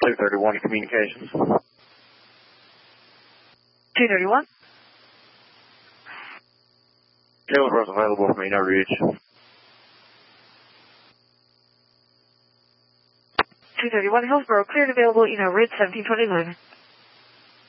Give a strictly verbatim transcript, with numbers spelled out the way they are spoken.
two thirty-one Communications. two thirty-one? Hillsboro's available for me, no reach. two thirty-one Hillsboro, cleared available, you know, Ridge seventeen twenty-nine.